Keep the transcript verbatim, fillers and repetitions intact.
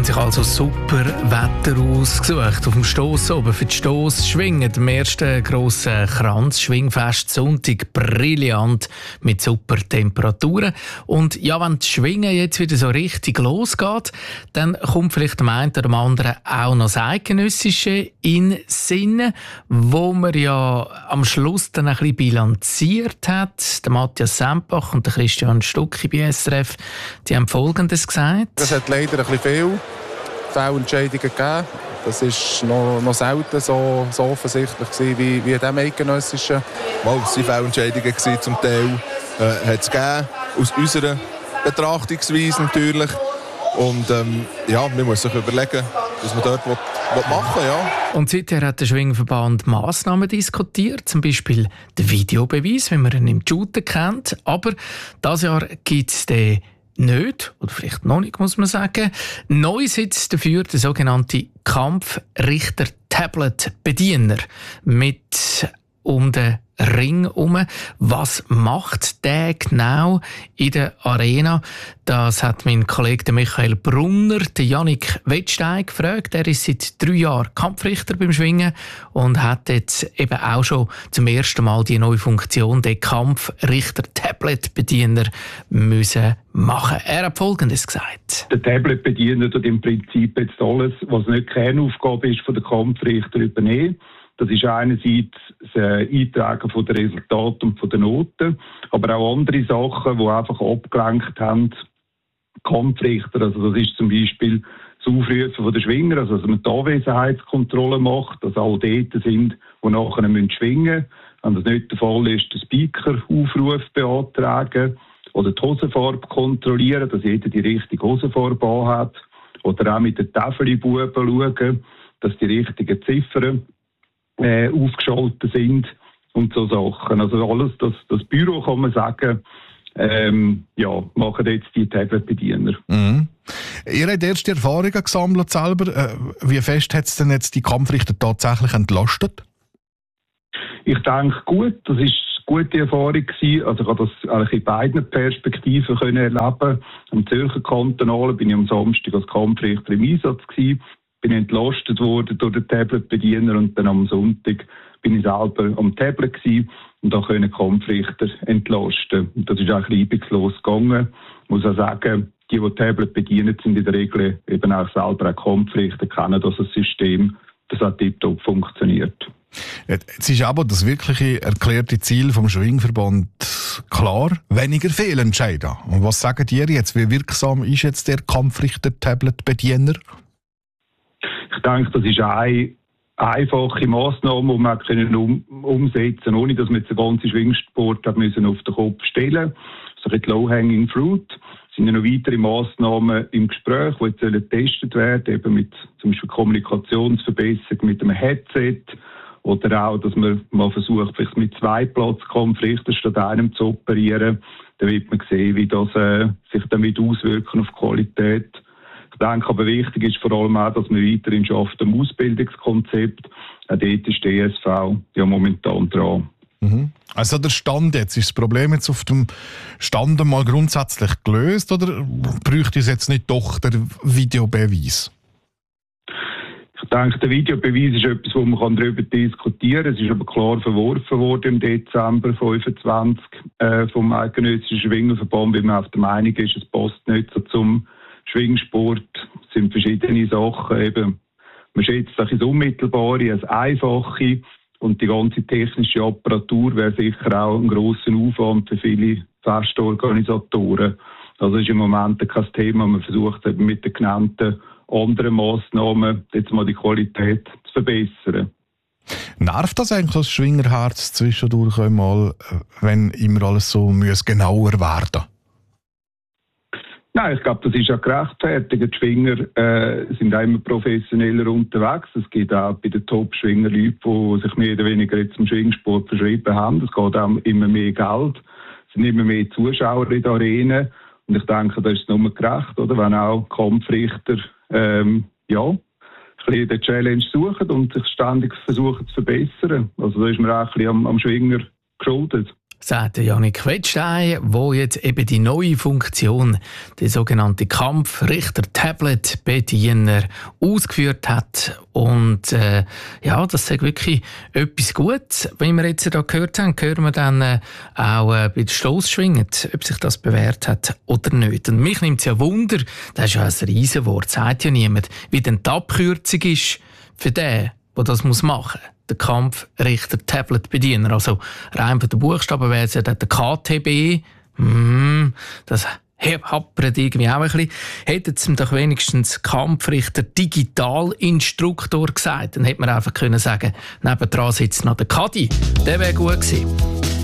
sich also super Wetter ausgesucht. Auf dem Stoss oben für die Stossschwingen, dem ersten grossen Kranzschwingfest Sonntag, brillant mit super Temperaturen. Und ja, wenn das Schwingen jetzt wieder so richtig losgeht, dann kommt vielleicht dem einen oder dem anderen auch noch das Eidgenössische in Sinn, wo man ja am Schluss dann ein bisschen bilanziert hat. Der Matthias Sempach und der Christian Stucki bei S R F, die haben Folgendes gesagt. Es hat leider ein bisschen viel Fehlentscheidungen gegeben. Das war noch, noch selten so, so offensichtlich gewesen wie, wie in diesem Eidgenössischen. Mal, es waren Fehlentscheidungen zum Teil. Äh, hat es gegeben, aus unserer Betrachtungsweise natürlich. Und ähm, ja, man muss sich überlegen, was man dort will, will machen will. Ja. Und seither hat der Schwingverband Massnahmen diskutiert, zum Beispiel den Videobeweis, wie man ihn im Shooten kennt. Aber dieses Jahr gibt es den nicht, oder vielleicht noch nicht, muss man sagen. Neu sitzt dafür der sogenannte Kampfrichter-Tablet-Bediener mit um den Ring herum. Was macht der genau in der Arena? Das hat mein Kollege Michael Brunner, der Jannik Wettstein, gefragt. Er ist seit drei Jahren Kampfrichter beim Schwingen und hat jetzt eben auch schon zum ersten Mal die neue Funktion, den Kampfrichter-Tablet-Bediener, müssen machen. Er hat Folgendes gesagt. Der Tablet-Bediener tut im Prinzip jetzt alles, was nicht Kernaufgabe ist, von der Kampfrichter übernehmen. Das ist einerseits das Eintragen der Resultate und der Noten, aber auch andere Sachen, die einfach abgelenkt haben, Kampfrichter. Also das ist zum Beispiel das Aufrufen der Schwinger, also dass man die Anwesenheitskontrolle macht, dass alle dort sind, die nachher schwingen müssen. Wenn das nicht der Fall ist, den Speaker-Aufruf beantragen oder die Hosenfarbe kontrollieren, dass jeder die richtige Hosenfarbe anhat. Oder auch mit den Täfelbuben schauen, dass die richtigen Ziffern Äh, aufgeschaltet sind und so Sachen. Also alles, das, das Büro, kann man sagen, ähm, ja, machen jetzt die Tablet-Bediener. Mhm. Ihr habt erste Erfahrungen gesammelt selber. Äh, wie fest hat es denn jetzt die Kampfrichter tatsächlich entlastet? Ich denke, gut, das ist eine gute Erfahrung gewesen. Also ich habe das eigentlich in beiden Perspektiven können erleben. Am Zürcher Kantonalen bin ich am Samstag als Kampfrichter im Einsatz gewesen. Bin entlastet worden durch den Tablet-Bediener und dann am Sonntag bin ich selber am Tablet gewesen und da können Kampfrichter entlasten. Und das ist auch reibungslos gegangen. Ich muss auch sagen, die, die Tablet bedienen, sind in der Regel eben auch selber auch Kampfrichter, kennen das System, das hat tiptop funktioniert. Jetzt ist aber das wirkliche erklärte Ziel vom Schwingverband klar, weniger Fehlentscheide. Und was sagen ihr jetzt? Wie wirksam ist jetzt der Kampfrichter-Tablet-Bediener? Ich denke, das ist eine einfache Massnahme, die man können um, umsetzen konnte, ohne dass man jetzt den ganzen Schwingsport auf den Kopf stellen musste. Also die Low-Hanging Fruit. Es sind ja noch weitere Massnahmen im Gespräch, die jetzt getestet werden, eben mit zum Beispiel Kommunikationsverbesserung mit einem Headset oder auch, dass man mal versucht, vielleicht mit zwei Platzkampfrichtern statt einem zu operieren. Dann wird man sehen, wie das äh, sich damit auswirken auf die Qualität. Ich denke aber wichtig ist vor allem auch, dass man weiterhin schafft am Ausbildungskonzept. Auch dort ist die E S V ja momentan dran. Mhm. Also der Stand jetzt, ist das Problem jetzt auf dem Stand mal grundsätzlich gelöst oder bräuchte es jetzt nicht doch der Videobeweis? Ich denke, der Videobeweis ist etwas, wo man darüber diskutieren kann. Es ist aber klar verworfen worden im Dezember fünfundzwanzig äh, vom Eidgenössischen Schwingerverband, weil man auf der Meinung ist, es passt nicht so zum Schwingsport. Es sind verschiedene Sachen. Eben, man schätzt das Unmittelbare, das Einfache und die ganze technische Apparatur wäre sicher auch ein grosser Aufwand für viele Festorganisatoren. Also ist im Moment kein Thema. Man versucht eben mit den genannten anderen Massnahmen jetzt mal die Qualität zu verbessern. Nervt das eigentlich das Schwingerherz zwischendurch einmal, wenn immer alles so muss genauer werden? Nein, ich glaube, das ist ja gerechtfertigt. Die Schwinger äh, sind auch immer professioneller unterwegs. Es gibt auch bei den Top-Schwinger Leute, die sich mehr oder weniger jetzt zum Schwingsport verschrieben haben. Es geht auch immer mehr Geld. Es sind immer mehr Zuschauer in der Arena. Und ich denke, das ist nur gerecht, oder? Wenn auch Kampfrichter ähm, ja, ein bisschen die Challenge suchen und sich ständig versuchen zu verbessern. Also da ist man auch ein bisschen am, am Schwinger geschuldet. sagt Jannik Wettstein, wo jetzt eben die neue Funktion, die sogenannte Kampfrichter-Tablet-Bediener, ausgeführt hat. Und äh, ja, das ist wirklich etwas Gutes. Wie wir jetzt hier gehört haben, hören wir dann äh, auch äh, bei den Stossschwingen, ob sich das bewährt hat oder nicht. Und mich nimmt es ja Wunder, das ist ja ein Riesenwort, sagt ja niemand, wie denn die Abkürzung ist für den, der das machen muss. Der Kampfrichter-Tablet-Bediener. Also rein von den Buchstaben wäre es ja der K T B. Mm, das happert irgendwie auch ein bisschen. Hätten sie ihm doch wenigstens Kampfrichter-Digitalinstruktor gesagt, dann hätte man einfach können sagen, nebendran sitzt noch der Kadi. Der wäre gut gewesen.